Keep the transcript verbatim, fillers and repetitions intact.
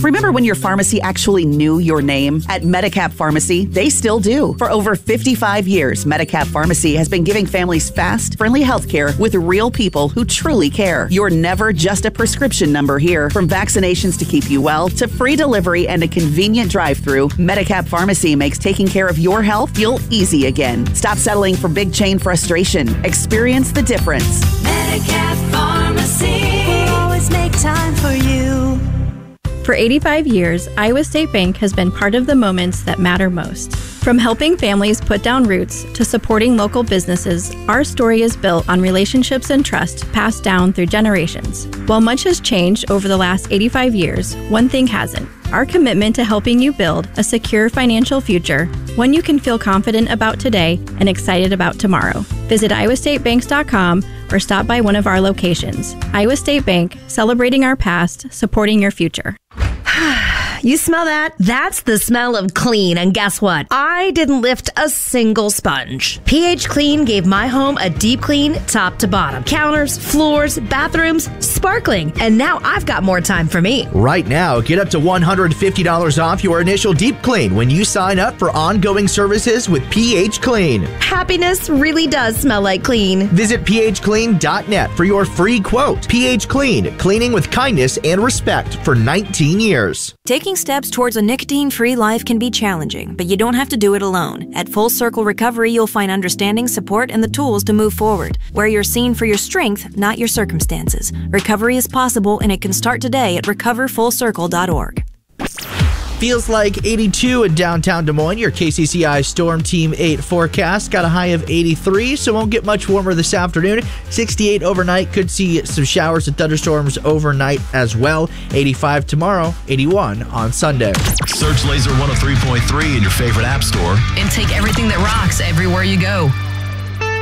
Remember when your pharmacy actually knew your name? At Medicap Pharmacy, they still do. For over fifty-five years, Medicap Pharmacy has been giving families fast, friendly healthcare with real people who truly care. You're never just a prescription number here. From vaccinations to keep you well, to free delivery and a convenient drive-thru, Medicap Pharmacy makes taking care of your health feel easy again. Stop settling for big chain frustration. Experience the difference. Medicap Pharmacy will always make time for you. For eighty-five years, Iowa State Bank has been part of the moments that matter most. From helping families put down roots to supporting local businesses, our story is built on relationships and trust passed down through generations. While much has changed over the last eighty-five years, one thing hasn't: our commitment to helping you build a secure financial future, one you can feel confident about today and excited about tomorrow. Visit iowa state banks dot com or stop by one of our locations. Iowa State Bank, celebrating our past, supporting your future. You smell that? That's the smell of clean. And guess what? I didn't lift a single sponge. pH Clean gave my home a deep clean top to bottom. Counters, floors, bathrooms, sparkling. And now I've got more time for me. Right now, get up to one hundred fifty dollars off your initial deep clean when you sign up for ongoing services with pH Clean. Happiness really does smell like clean. Visit p h clean dot net for your free quote. pH Clean, cleaning with kindness and respect for nineteen years. Taking steps towards a nicotine-free life can be challenging, but you don't have to do it alone. At Full Circle Recovery, you'll find understanding, support, and the tools to move forward, where you're seen for your strength, not your circumstances. Recovery is possible, and it can start today at recover full circle dot org. Feels like eighty-two in downtown Des Moines. Your K C C I Storm Team eight forecast got a high of eighty-three, so won't get much warmer this afternoon. sixty-eight overnight. Could see some showers and thunderstorms overnight as well. eighty-five tomorrow, eighty-one on Sunday. Search Laser one oh three point three in your favorite app store. And take everything that rocks everywhere you go.